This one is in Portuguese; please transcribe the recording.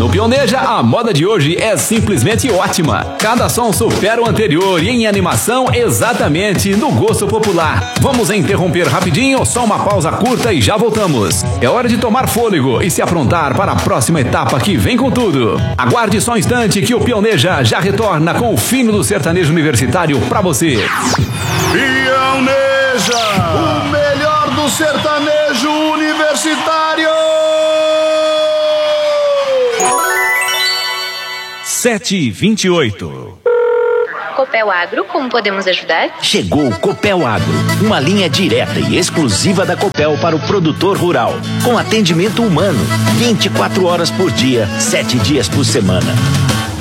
No Pioneja, a moda de hoje é simplesmente ótima. Cada som supera o anterior e em animação exatamente no gosto popular. Vamos interromper rapidinho, só uma pausa curta e já voltamos. É hora de tomar fôlego e se aprontar para a próxima etapa que vem com tudo. Aguarde só um instante que o Pioneja já retorna com o fino do sertanejo universitário pra você. Pioneja, o melhor do sertanejo universitário. 7h28. Copel Agro, como podemos ajudar? Chegou o Copel Agro, uma linha direta e exclusiva da Copel para o produtor rural, com atendimento humano, 24 horas por dia, 7 dias por semana.